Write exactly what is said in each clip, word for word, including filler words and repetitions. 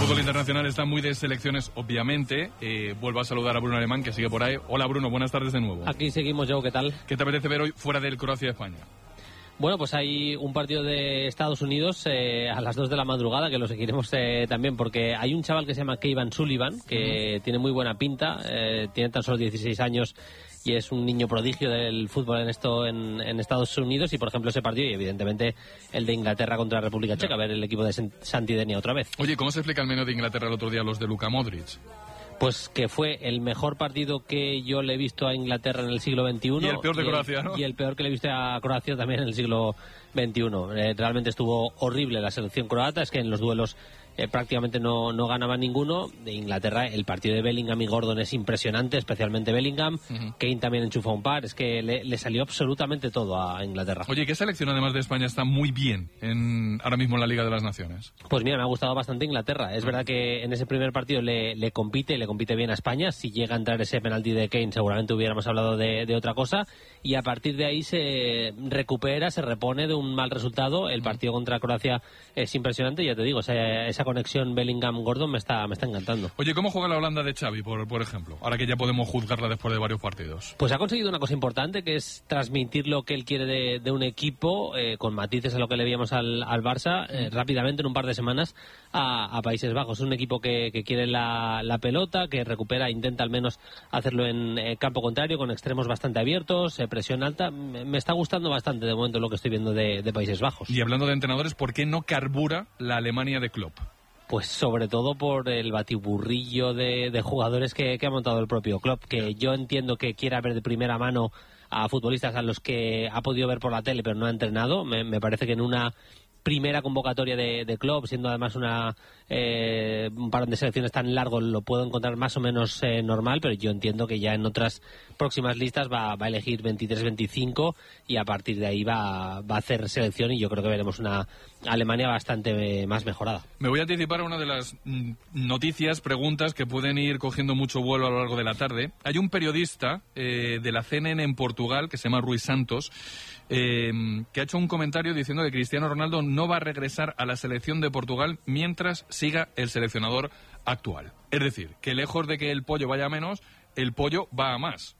fútbol internacional está muy de selecciones, obviamente. Eh, vuelvo a saludar a Bruno Alemán, que sigue por ahí. Hola, Bruno, buenas tardes de nuevo. Aquí seguimos, Joe, ¿qué tal? ¿Qué te apetece ver hoy fuera del Croacia-España? Bueno, pues hay un partido de Estados Unidos eh, a las dos de la madrugada, que lo seguiremos eh, también, porque hay un chaval que se llama Kevin Sullivan, que uh-huh. tiene muy buena pinta, eh, tiene tan solo dieciséis años y es un niño prodigio del fútbol en esto en, en Estados Unidos. Y por ejemplo ese partido, y evidentemente el de Inglaterra contra la República Checa, a ver el equipo de Santidenia otra vez. Oye, ¿cómo se explica el menú de Inglaterra el otro día, los de Luka Modric? Pues que fue el mejor partido que yo le he visto a Inglaterra en el siglo veintiuno. Y el peor de Croacia, ¿no? Y el peor que le he visto a Croacia también en el siglo veintiuno. Eh, realmente estuvo horrible la selección croata, es que en los duelos eh, prácticamente no, no ganaba ninguno. De Inglaterra, el partido de Bellingham y Gordon es impresionante, especialmente Bellingham. Uh-huh. Kane también enchufa un par, es que le, le salió absolutamente todo a Inglaterra. Oye, ¿qué selección además de España está muy bien en, ahora mismo en la Liga de las Naciones? Pues mira, me ha gustado bastante Inglaterra. Es uh-huh. verdad que en ese primer partido le, le compite, le compite bien a España. Si llega a entrar ese penalti de Kane, seguramente hubiéramos hablado de, de otra cosa. Y a partir de ahí se recupera, se repone de un mal resultado. El partido contra Croacia es impresionante, ya te digo, esa, esa conexión Bellingham-Gordon me está, me está encantando. Oye, ¿cómo juega la Holanda de Xavi, por, por ejemplo? Ahora que ya podemos juzgarla después de varios partidos. Pues ha conseguido una cosa importante, que es transmitir lo que él quiere de, de un equipo, eh, con matices a lo que le veíamos al, al Barça, eh, rápidamente, en un par de semanas, a, a Países Bajos. Es un equipo que, que quiere la, la pelota, que recupera, intenta al menos hacerlo en eh, campo contrario, con extremos bastante abiertos, eh, presión alta. Me, me está gustando bastante de momento lo que estoy viendo de, de Países Bajos. Y hablando de entrenadores, ¿por qué no carbura la Alemania de Klopp? Pues sobre todo por el batiburrillo de, de jugadores que, que ha montado el propio Klopp, que yo entiendo que quiera ver de primera mano a futbolistas a los que ha podido ver por la tele pero no ha entrenado. Me, me parece que en una primera convocatoria de, de Klopp, siendo además una eh, un parón de selecciones tan largo, lo puedo encontrar más o menos eh, normal, pero yo entiendo que ya en otras próximas listas va, va a elegir veintitrés veinticinco y a partir de ahí va, va a hacer selección, y yo creo que veremos una Alemania bastante eh, más mejorada. Me voy a anticipar a una de las mm, noticias, preguntas que pueden ir cogiendo mucho vuelo a lo largo de la tarde. Hay un periodista eh, de la C N N en Portugal, que se llama Rui Santos, eh, que ha hecho un comentario diciendo que Cristiano Ronaldo no va a regresar a la selección de Portugal mientras siga el seleccionador actual. Es decir, que lejos de que el pollo vaya a menos, el pollo va a más.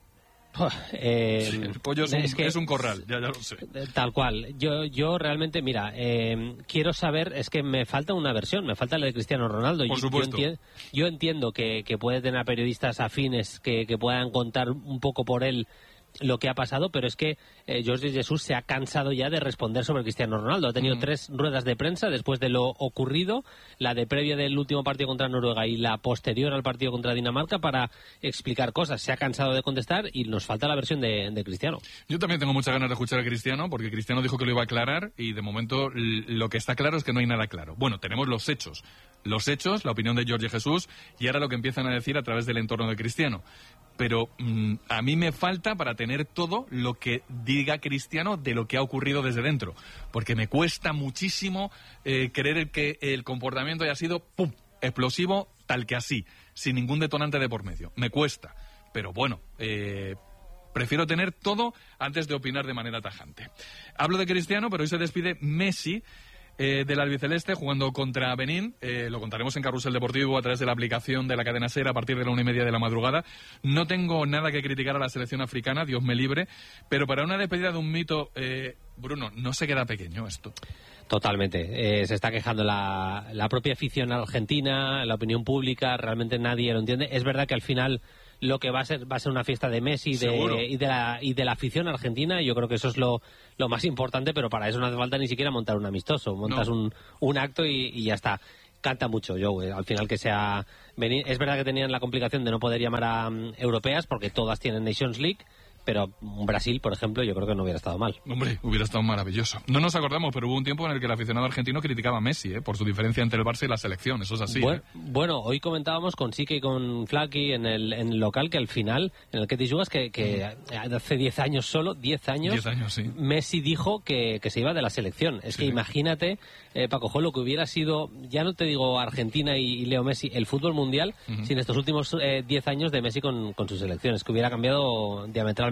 Eh, sí, el pollo es un, es que, es un corral, ya, ya lo sé. Tal cual. Yo, yo realmente, mira, eh, quiero saber, es que me falta una versión, me falta la de Cristiano Ronaldo. Por yo, supuesto. Yo, enti- yo entiendo que, que puede tener periodistas afines que, que puedan contar un poco por él lo que ha pasado, pero es que eh, Jorge Jesús se ha cansado ya de responder sobre Cristiano Ronaldo. Ha tenido mm. tres ruedas de prensa después de lo ocurrido, la de previa del último partido contra Noruega y la posterior al partido contra Dinamarca, para explicar cosas. Se ha cansado de contestar y nos falta la versión de, de Cristiano. Yo también tengo muchas ganas de escuchar a Cristiano, porque Cristiano dijo que lo iba a aclarar y de momento lo que está claro es que no hay nada claro. Bueno, tenemos los hechos. Los hechos, la opinión de Jorge Jesús y ahora lo que empiezan a decir a través del entorno de Cristiano. Pero mmm, a mí me falta para tener todo lo que diga Cristiano de lo que ha ocurrido desde dentro, porque me cuesta muchísimo eh, creer que el comportamiento haya sido ¡pum!, explosivo, tal que así, sin ningún detonante de por medio. Me cuesta, pero bueno, eh, prefiero tener todo antes de opinar de manera tajante. Hablo de Cristiano, pero hoy se despide Messi Eh, del albiceleste jugando contra Benín. Eh, lo contaremos en Carrusel Deportivo a través de la aplicación de la cadena SER a partir de la una y media de la madrugada. No tengo nada que criticar a la selección africana, Dios me libre, pero para una despedida de un mito, eh, Bruno, no se queda pequeño esto. Totalmente. Eh, se está quejando la, la propia afición argentina, la opinión pública, realmente nadie lo entiende. Es verdad que al final lo que va a ser va a ser una fiesta de Messi de, y de la y de la afición argentina. Yo creo que eso es lo, lo más importante, pero para eso no hace falta ni siquiera montar un amistoso. Montas no. un, un acto y, y ya está. Canta mucho, Joe, al final que sea... Es verdad que tenían la complicación de no poder llamar a um, europeas, porque todas tienen Nations League, pero Brasil, por ejemplo, yo creo que no hubiera estado mal. Hombre, hubiera estado maravilloso. No nos acordamos, pero hubo un tiempo en el que el aficionado argentino criticaba a Messi, ¿eh? por su diferencia entre el Barça y la selección, eso es así. Bueno, ¿eh? bueno hoy comentábamos con Sique y con Flaky en el, en el local que al final, en el que te jugas, que, que mm. hace diez años solo, diez años, diez años sí. Messi dijo que, que se iba de la selección. Es sí. que imagínate, eh, Paco Jo, lo que hubiera sido, ya no te digo Argentina y, y Leo Messi, el fútbol mundial, uh-huh. sin estos últimos eh, diez años de Messi con, con sus selecciones, que hubiera cambiado diametralmente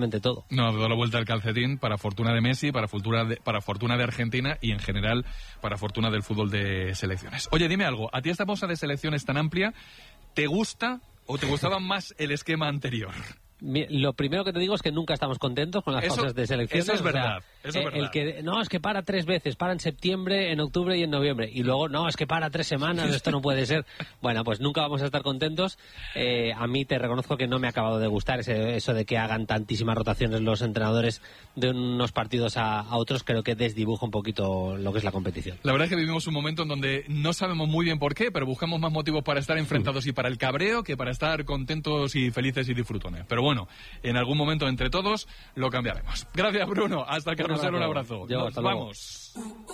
absolutamente todo. No, ha dado la vuelta al calcetín para fortuna de Messi, para fortuna de, para fortuna de Argentina y en general para fortuna del fútbol de selecciones. Oye, dime algo, ¿a ti esta bolsa de selecciones tan amplia te gusta o te gustaba más el esquema anterior? Lo primero que te digo es que nunca estamos contentos con las eso, pausas de selecciones. Eso es verdad. O sea, eso es verdad. El que, no, es que para tres veces, para en septiembre, en octubre y en noviembre. Y luego, no, es que para tres semanas, esto no puede ser. Bueno, pues nunca vamos a estar contentos. Eh, a mí te reconozco que no me ha acabado de gustar ese, eso de que hagan tantísimas rotaciones los entrenadores de unos partidos a, a otros. Creo que desdibuja un poquito lo que es la competición. La verdad es que vivimos un momento en donde no sabemos muy bien por qué, pero buscamos más motivos para estar enfrentados mm. y para el cabreo que para estar contentos y felices y disfrutones. Pero bueno, en algún momento entre todos lo cambiaremos. Gracias, Bruno. Hasta el carrusel, un abrazo. Yo, Nos vamos.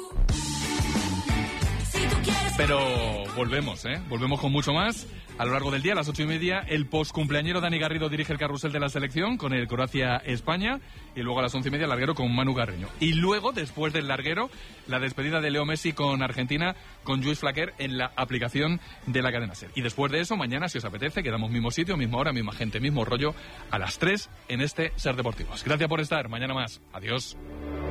Pero volvemos, ¿eh? Volvemos con mucho más. A lo largo del día, a las ocho y media, el postcumpleañero Dani Garrido dirige el carrusel de la selección con el Croacia-España. Y luego a las once y media, el larguero con Manu Carreño. Y luego, después del larguero, la despedida de Leo Messi con Argentina, con Lluís Flaquer en la aplicación de la cadena SER. Y después de eso, mañana, si os apetece, quedamos mismo sitio, misma hora, misma gente, mismo rollo, a las tres en este SER Deportivos. Gracias por estar. Mañana más. Adiós.